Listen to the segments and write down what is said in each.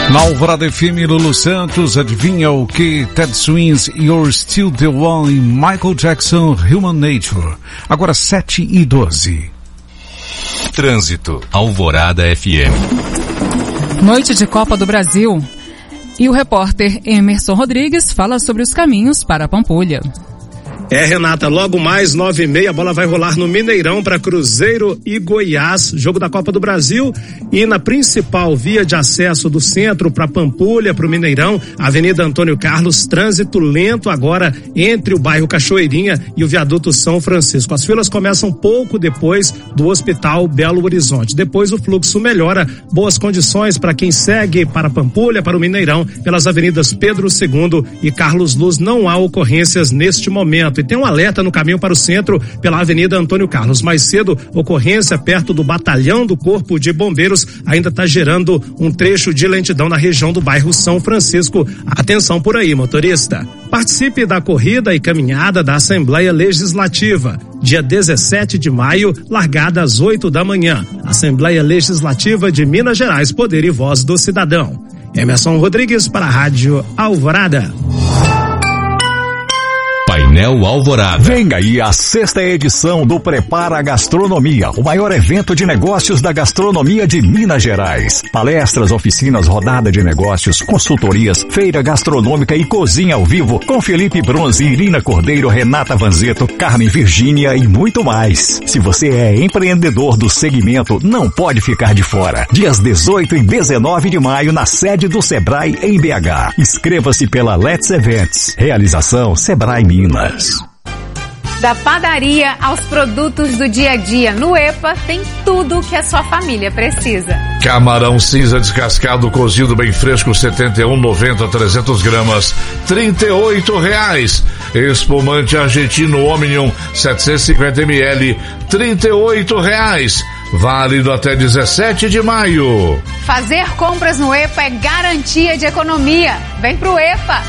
Na Alvorada FM, Lulu Santos, adivinha o que? Ted Swings, You're Still the One, e Michael Jackson, Human Nature. Agora 7:12. Trânsito, Alvorada FM. Noite de Copa do Brasil. E o repórter Emerson Rodrigues fala sobre os caminhos para a Pampulha. Renata, logo mais 9:30, a bola vai rolar no Mineirão para Cruzeiro e Goiás, jogo da Copa do Brasil, e na principal via de acesso do centro para Pampulha, para o Mineirão, Avenida Antônio Carlos, trânsito lento agora entre o bairro Cachoeirinha e o viaduto São Francisco. As filas começam pouco depois do Hospital Belo Horizonte. Depois o fluxo melhora, boas condições para quem segue para Pampulha, para o Mineirão, pelas avenidas Pedro II e Carlos Luz. Não há ocorrências neste momento. E tem um alerta no caminho para o centro pela Avenida Antônio Carlos. Mais cedo, ocorrência perto do Batalhão do Corpo de Bombeiros ainda está gerando um trecho de lentidão na região do bairro São Francisco. Atenção por aí, motorista. Participe da corrida e caminhada da Assembleia Legislativa. Dia 17 de maio, largada às 8 da manhã. Assembleia Legislativa de Minas Gerais, Poder e Voz do Cidadão. Emerson Rodrigues para a Rádio Alvorada. Painel Alvorada. Vem aí a 6ª edição do Prepara Gastronomia, o maior evento de negócios da gastronomia de Minas Gerais. Palestras, oficinas, rodada de negócios, consultorias, feira gastronômica e cozinha ao vivo com Felipe Bronze, Irina Cordeiro, Renata Vanzetto, Carmen Virgínia e muito mais. Se você é empreendedor do segmento, não pode ficar de fora. Dias 18 e 19 de maio na sede do Sebrae em BH. Inscreva-se pela Let's Events. Realização Sebrae Minas. Da padaria aos produtos do dia a dia, no EPA tem tudo o que a sua família precisa. Camarão cinza descascado cozido bem fresco, 71,90, 300 gramas, R$38. Espumante argentino Omnium, 750 ml, R$38. Válido até 17 de maio. Fazer compras no EPA é garantia de economia. Vem pro EPA.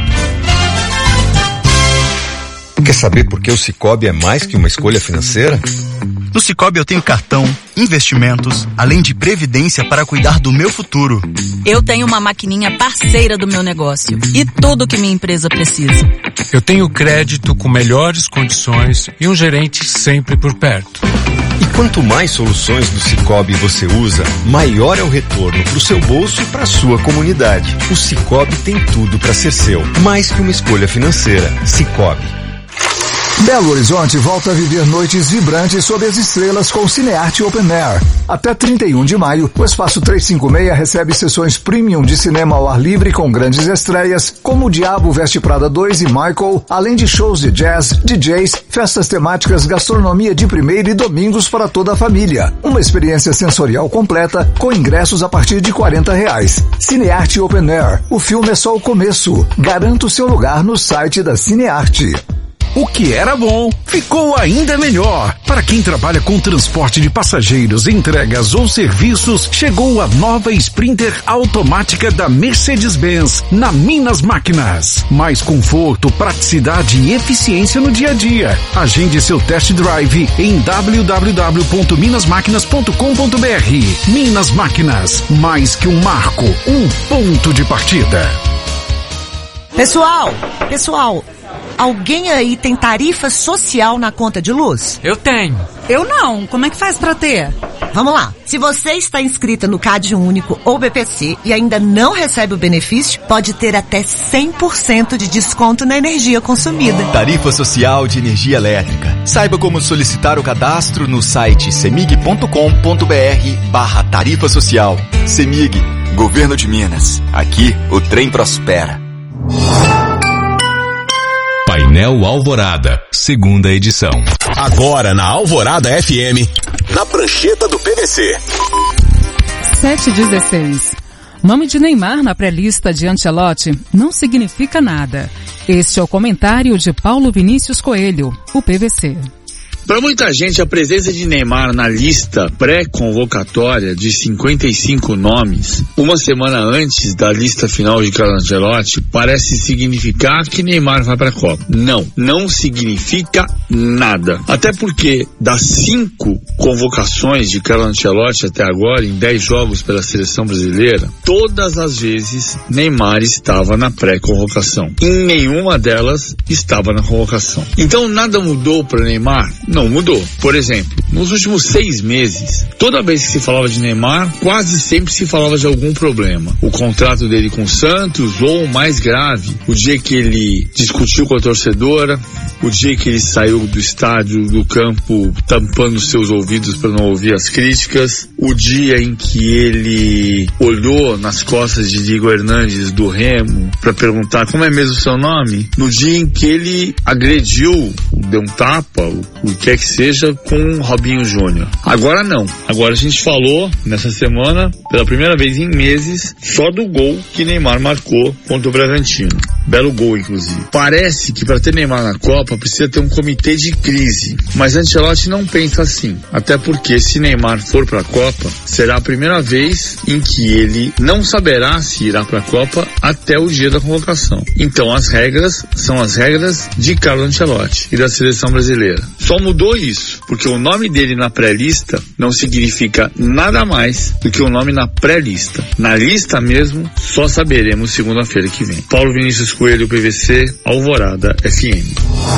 Quer saber por que o Sicoob é mais que uma escolha financeira? No Sicoob eu tenho cartão, investimentos, além de previdência para cuidar do meu futuro. Eu tenho uma maquininha parceira do meu negócio e tudo que minha empresa precisa. Eu tenho crédito com melhores condições e um gerente sempre por perto. E quanto mais soluções do Sicoob você usa, maior é o retorno para o seu bolso e para a sua comunidade. O Sicoob tem tudo para ser seu, mais que uma escolha financeira. Sicoob. Belo Horizonte volta a viver noites vibrantes sob as estrelas com Cinearte Open Air. Até 31 de maio, o Espaço 356 recebe sessões premium de cinema ao ar livre com grandes estreias, como O Diabo Veste Prada 2 e Michael, além de shows de jazz, DJs, festas temáticas, gastronomia de primeira e domingos para toda a família. Uma experiência sensorial completa com ingressos a partir de R$40. Cinearte Open Air. O filme é só o começo. Garanta o seu lugar no site da Cinearte. O que era bom, ficou ainda melhor. Para quem trabalha com transporte de passageiros, entregas ou serviços, chegou a nova Sprinter automática da Mercedes-Benz, na Minas Máquinas. Mais conforto, praticidade e eficiência no dia a dia. Agende seu test drive em www.minasmaquinas.com.br. Minas Máquinas, mais que um marco, um ponto de partida. Pessoal, alguém aí tem tarifa social na conta de luz? Eu tenho. Eu não. Como é que faz pra ter? Vamos lá. Se você está inscrita no CAD Único ou BPC e ainda não recebe o benefício, pode ter até 100% de desconto na energia consumida. Tarifa Social de Energia Elétrica. Saiba como solicitar o cadastro no site cemig.com.br/tarifa social. Cemig, Governo de Minas. Aqui o trem prospera. Painel Alvorada, 2ª edição. Agora na Alvorada FM, na prancheta do PVC. 7:16. Nome de Neymar na pré-lista de Ancelotti não significa nada. Este é o comentário de Paulo Vinícius Coelho, o PVC. Para muita gente, a presença de Neymar na lista pré-convocatória de 55 nomes, uma semana antes da lista final de Carlo Ancelotti, parece significar que Neymar vai para a Copa. Não significa nada. Até porque das 5 convocações de Carlo Ancelotti até agora, em 10 jogos pela seleção brasileira, todas as vezes Neymar estava na pré-convocação. Em nenhuma delas estava na convocação. Então nada mudou para Neymar? Não mudou. Por exemplo, nos últimos 6 meses, toda vez que se falava de Neymar, quase sempre se falava de algum problema. O contrato dele com o Santos, ou o mais grave, o dia que ele discutiu com a torcedora, o dia que ele saiu do estádio, do campo, tampando seus ouvidos para não ouvir as críticas, o dia em que ele olhou nas costas de Diego Hernandes do Remo para perguntar como é mesmo o seu nome, no dia em que ele agrediu, deu um tapa, o que é que seja, com Robinho Júnior. Agora não. Agora a gente falou nessa semana, pela primeira vez em meses, só do gol que Neymar marcou contra o Bragantino. Belo gol, inclusive. Parece que para ter Neymar na Copa precisa ter um comitê de crise, mas Ancelotti não pensa assim. Até porque se Neymar for para a Copa, será a primeira vez em que ele não saberá se irá para a Copa até o dia da convocação. Então as regras são as regras de Carlo Ancelotti e da seleção brasileira. Só mudou isso, porque o nome dele na pré-lista não significa nada mais do que o nome na pré-lista. Na lista mesmo, só saberemos segunda-feira que vem. Paulo Vinícius Coelho, PVC, Alvorada FM.